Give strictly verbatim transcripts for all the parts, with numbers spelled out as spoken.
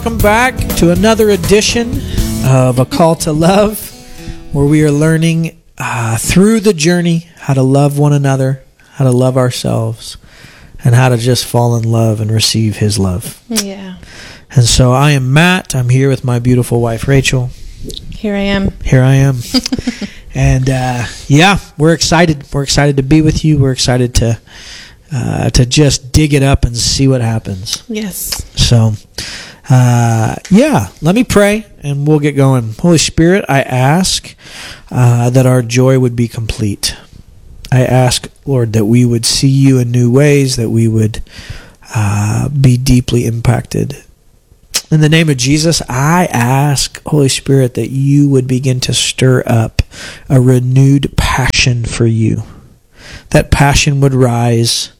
Welcome back to another edition of A Call to Love, where we are learning uh, through the journey how to love one another, how to love ourselves, and how to just fall in love and receive His love. Yeah. And so I am Matt. I'm here with my beautiful wife, Rachel. Here I am. Here I am. And uh, yeah, we're excited. We're excited to be with you. We're excited to uh, to just dig it up and see what happens. Yes. So, uh, yeah, let me pray and we'll get going. Holy Spirit, I ask uh, that our joy would be complete. I ask, Lord, that we would see you in new ways, that we would uh, be deeply impacted. In the name of Jesus, I ask, Holy Spirit, that you would begin to stir up a renewed passion for you. That passion would rise,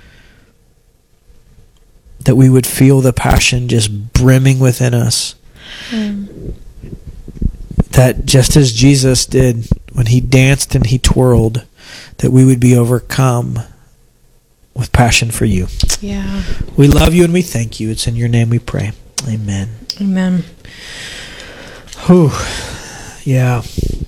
that we would feel the passion just brimming within us. Mm. That just as Jesus did when he danced and he twirled, that we would be overcome with passion for you. Yeah. We love you and we thank you. It's in your name we pray. Amen. Amen. Whew. Yeah.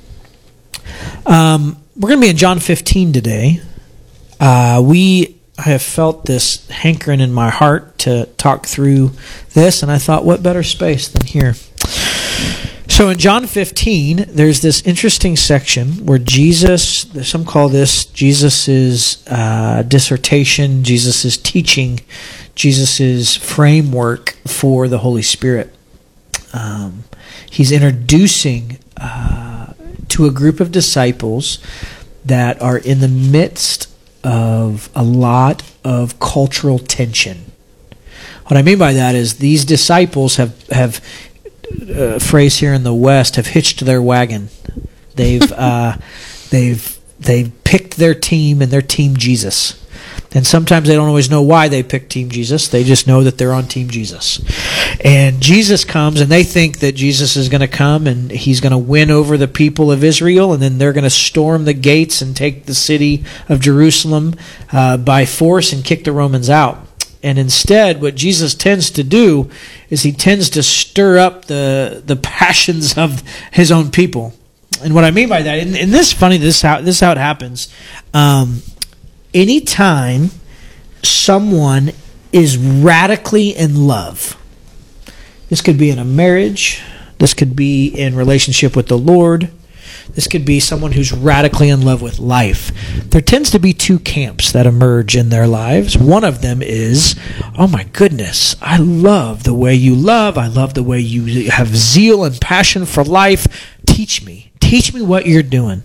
Um, we're going to be in John fifteen today. Uh, we I have felt this hankering in my heart to talk through this, and I thought, what better space than here? So in John fifteen, there's this interesting section where Jesus, some call this Jesus' uh, dissertation, Jesus' teaching, Jesus' framework for the Holy Spirit. Um, he's introducing uh, to a group of disciples that are in the midst of a lot of cultural tension. What I mean by that is these disciples have have a phrase here in the West, have hitched their wagon. They've uh, they've they've picked their team, and their team Jesus. And sometimes they don't always know why they picked Team Jesus. They just know that they're on Team Jesus. And Jesus comes, and they think that Jesus is going to come, and he's going to win over the people of Israel, and then they're going to storm the gates and take the city of Jerusalem uh, by force and kick the Romans out. And instead, what Jesus tends to do is he tends to stir up the the passions of his own people. And what I mean by that, and, and this is funny, this how this is how it happens. Um, anytime someone is radically in love, this could be in a marriage, this could be in relationship with the Lord, this could be someone who's radically in love with life. There tends to be two camps that emerge in their lives. One of them is, oh my goodness, I love the way you love. I love the way you have zeal and passion for life. Teach me. Teach me what you're doing.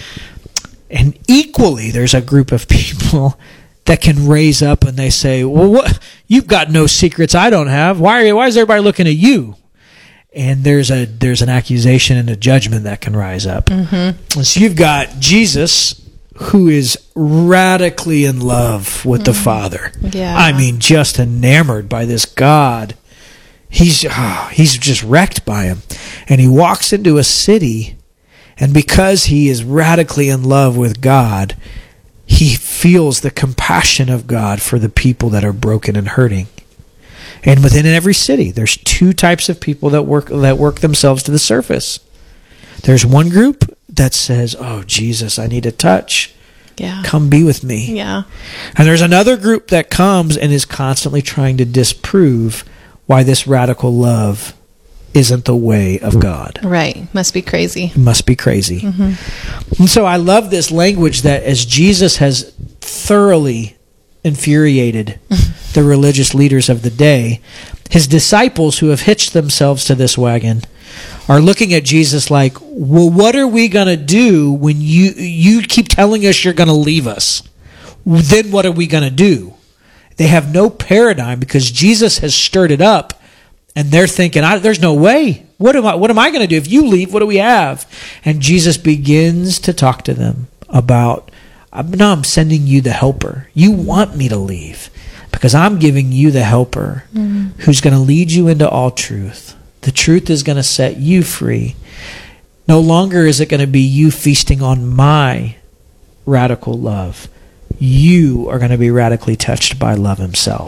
And equally, there's a group of people that can raise up and they say, well, what? You've got no secrets I don't have. Why are you, why is everybody looking at you? And there's a there's an accusation and a judgment that can rise up. Mm-hmm. So you've got Jesus, who is radically in love with mm-hmm. the Father. Yeah. I mean, just enamored by this God. He's oh, he's just wrecked by him. And he walks into a city, and because he is radically in love with God, he feels the compassion of God for the people that are broken and hurting. And within every city, there's two types of people that work that work themselves to the surface. There's one group that says, oh, Jesus, I need a touch. Yeah. Come be with me. Yeah. And there's another group that comes and is constantly trying to disprove why this radical love isn't the way of God. Right. Must be crazy. It must be crazy. Mm-hmm. And so I love this language that as Jesus has thoroughly infuriated the religious leaders of the day, his disciples who have hitched themselves to this wagon are looking at Jesus like, well, what are we going to do when you you keep telling us you're going to leave us? Then what are we going to do? They have no paradigm because Jesus has stirred it up, and they're thinking, I, there's no way. What am I, what am I going to do? If you leave, what do we have? And Jesus begins to talk to them about, no, I'm sending you the helper. You want me to leave because I'm giving you the helper mm-hmm. who's going to lead you into all truth. The truth is going to set you free. No longer is it going to be you feasting on my radical love. You are going to be radically touched by love himself.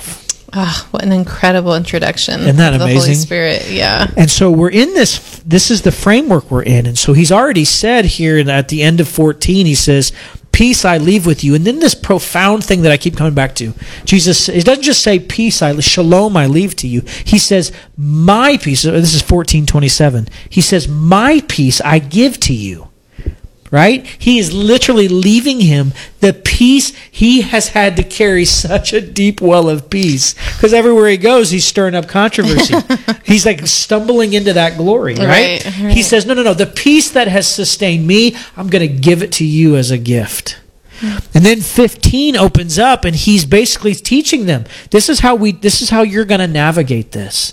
Ah, what an incredible introduction. Isn't that of the amazing? Holy Spirit, yeah. And so we're in this, this is the framework we're in. And so he's already said here at the end of fourteen, he says, peace I leave with you. And then this profound thing that I keep coming back to. Jesus, he doesn't just say peace, I shalom I leave to you. He says, my peace, this is fourteen twenty-seven. He says, my peace I give to you. Right? He is literally leaving him the peace he has had to carry, such a deep well of peace. Because everywhere he goes, he's stirring up controversy. He's like stumbling into that glory, right? Right, right? He says, no, no, no. The peace that has sustained me, I'm going to give it to you as a gift. And then fifteen opens up and he's basically teaching them, this is how we, this is how you're going to navigate this.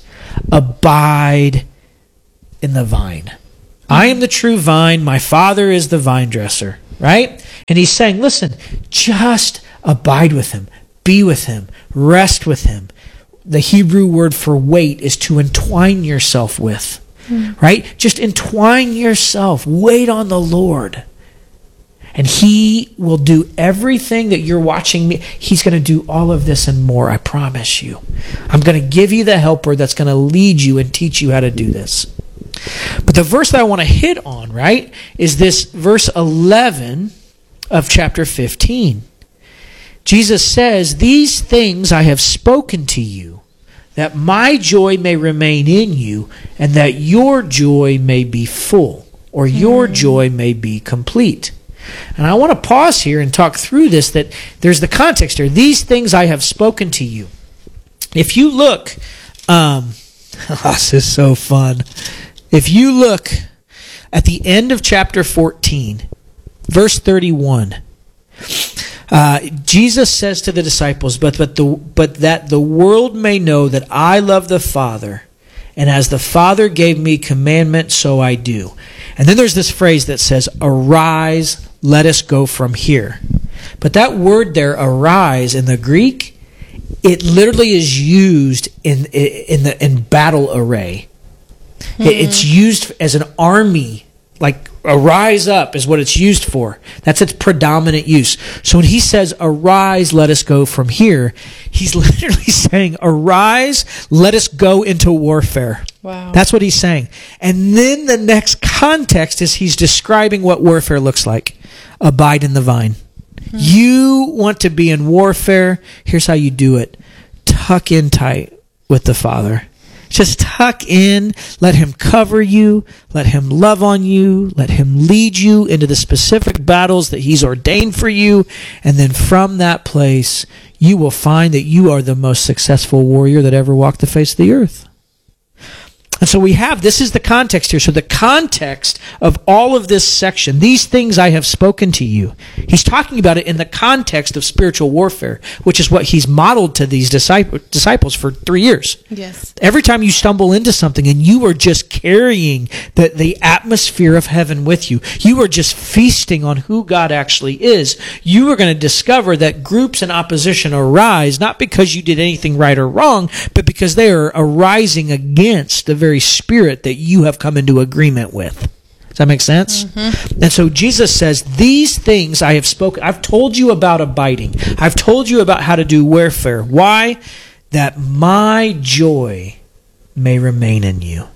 Abide in the vine. I am the true vine. My Father is the vine dresser, right? And he's saying, listen, just abide with him. Be with him. Rest with him. The Hebrew word for wait is to entwine yourself with, mm. right? Just entwine yourself. Wait on the Lord. And he will do everything that you're watching me. He's going to do all of this and more, I promise you. I'm going to give you the helper that's going to lead you and teach you how to do this. But the verse that I want to hit on, right, is this verse eleven of chapter fifteen. Jesus says, these things I have spoken to you, that my joy may remain in you, and that your joy may be full, or your mm. joy may be complete. And I want to pause here and talk through this, that there's the context here. These things I have spoken to you. If you look, um, oh, this is so fun. If you look at the end of chapter fourteen, verse thirty-one, uh, Jesus says to the disciples, but, but, the, but that the world may know that I love the Father, and as the Father gave me commandment, so I do. And then there's this phrase that says, arise, let us go from here. But that word there, arise, in the Greek, it literally is used in, in, the, in battle array. Hmm. It's used as an army, like arise up is what it's used for. That's its predominant use. So when he says, arise, let us go from here, he's literally saying, arise, let us go into warfare. Wow. That's what he's saying. And then the next context is he's describing what warfare looks like. Abide in the vine. Hmm. You want to be in warfare. Here's how you do it. Tuck in tight with the Father. Just tuck in, let him cover you, let him love on you, let him lead you into the specific battles that he's ordained for you, and then from that place, you will find that you are the most successful warrior that ever walked the face of the earth. And so we have, this is the context here. So the context of all of this section, these things I have spoken to you, he's talking about it in the context of spiritual warfare, which is what he's modeled to these disciples for three years. Yes. Every time you stumble into something and you are just carrying the, the atmosphere of heaven with you, you are just feasting on who God actually is, you are going to discover that groups in opposition arise, not because you did anything right or wrong, but because they are arising against the very spirit that you have come into agreement with. Does that make sense? Mm-hmm. And so Jesus says, these things I have spoken, I've told you about abiding. I've told you about how to do warfare. Why? That my joy may remain in you.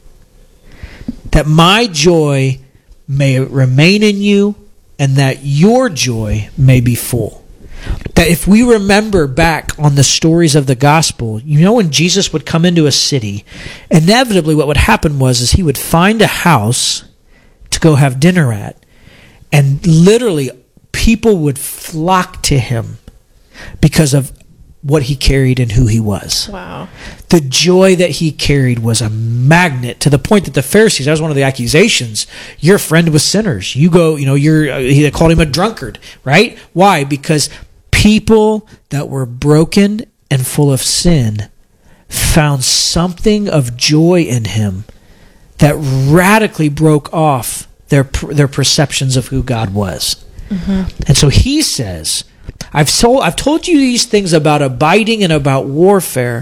That my joy may remain in you, and that your joy may be full. That if we remember back on the stories of the gospel, you know, when Jesus would come into a city, inevitably what would happen was is he would find a house to go have dinner at, and literally people would flock to him because of what he carried and who he was. Wow. The joy that he carried was a magnet, to the point that the Pharisees, that was one of the accusations, you're a friend with sinners. You go, you know, you're, uh, he called him a drunkard, right? Why? Because people that were broken and full of sin found something of joy in him that radically broke off their their perceptions of who God was. Mm-hmm. And so he says, I've told, I've told you these things about abiding and about warfare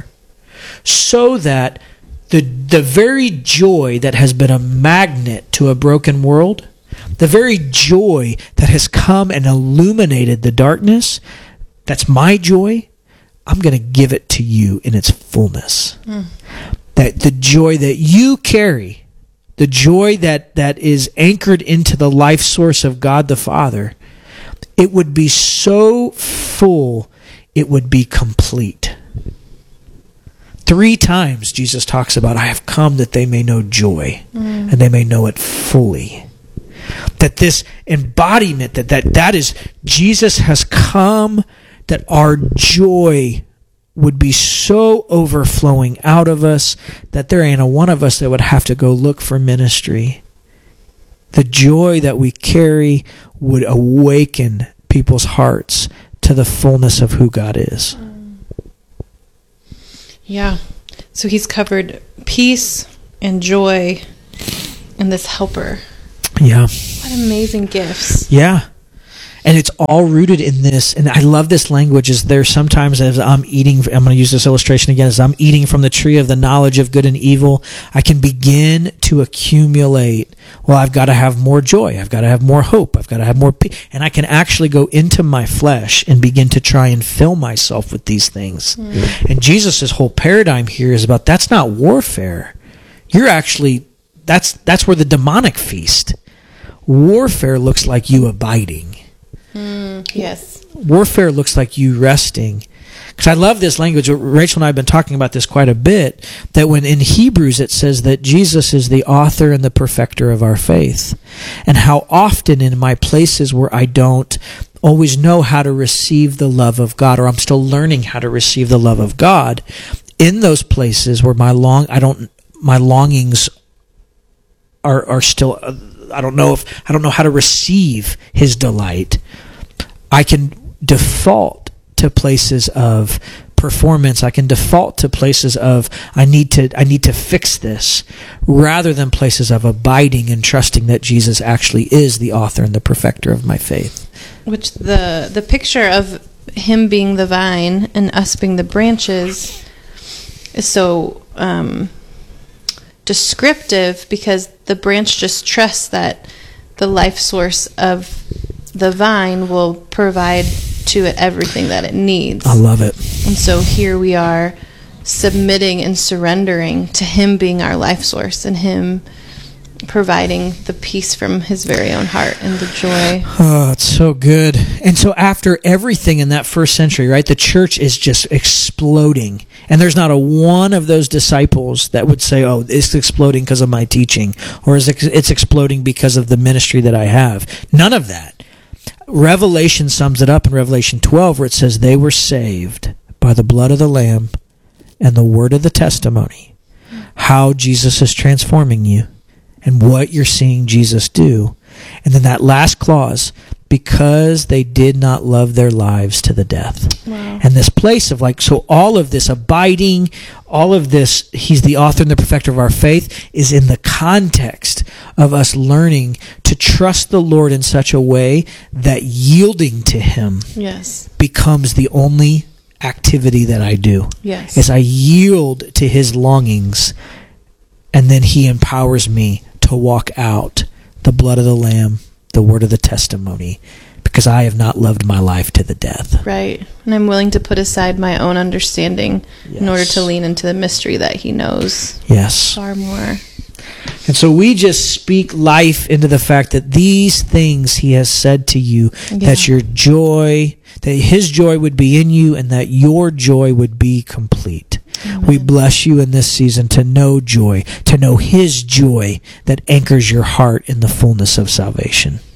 so that the the very joy that has been a magnet to a broken world, the very joy that has come and illuminated the darkness, that's my joy, I'm going to give it to you in its fullness. Mm. That the joy that you carry, the joy that, that is anchored into the life source of God the Father, it would be so full, it would be complete. Three times Jesus talks about, I have come that they may know joy, mm. and they may know it fully. That this embodiment, that, that that is, Jesus has come, that our joy would be so overflowing out of us that there ain't a one of us that would have to go look for ministry. The joy that we carry would awaken people's hearts to the fullness of who God is. Yeah. So he's covered peace and joy and this helper. Yeah. What amazing gifts. Yeah. And it's all rooted in this. And I love this language. Is there sometimes as I'm eating, I'm going to use this illustration again, as I'm eating from the tree of the knowledge of good and evil, I can begin to accumulate, well, I've got to have more joy. I've got to have more hope. I've got to have more peace. And I can actually go into my flesh and begin to try and fill myself with these things. Mm. And Jesus' whole paradigm here is about, that's not warfare. You're actually, that's that's where the demonic feast. Warfare looks like you abiding. Mm, yes. Warfare looks like you resting. Because I love this language. Rachel and I have been talking about this quite a bit, that when in Hebrews it says that Jesus is the author and the perfecter of our faith. And how often in my places where I don't always know how to receive the love of God, or I'm still learning how to receive the love of God, in those places where my long I don't my longings are are still uh, I don't know if I don't know how to receive his delight, I can default to places of performance. I can default to places of I need to I need to fix this, rather than places of abiding and trusting that Jesus actually is the author and the perfecter of my faith. Which the the picture of him being the vine and us being the branches is so um, descriptive, because the branch just trusts that the life source of the vine will provide to it everything that it needs. I love it. And so here we are submitting and surrendering to him being our life source, and him providing the peace from his very own heart and the joy. Oh, it's so good. And so after everything in that first century, right, the church is just exploding. And there's not a one of those disciples that would say, oh, it's exploding because of my teaching, or is it, it's exploding because of the ministry that I have. None of that. Revelation sums it up in Revelation twelve, where it says they were saved by the blood of the Lamb and the word of the testimony. How Jesus is transforming you and what you're seeing Jesus do. And then that last clause, because they did not love their lives to the death. Wow. And this place of like, so all of this abiding, all of this, he's the author and the perfecter of our faith, is in the context of us learning to trust the Lord in such a way that yielding to him yes. becomes the only activity that I do. Yes. As I yield to his longings, and then he empowers me to walk out the blood of the Lamb, the word of the testimony, because I have not loved my life to the death. Right. And I'm willing to put aside my own understanding yes. in order to lean into the mystery that he knows yes. far more. And so we just speak life into the fact that these things he has said to you, yeah. that your joy, that his joy would be in you, and that your joy would be complete. Amen. We bless you in this season to know joy, to know his joy that anchors your heart in the fullness of salvation.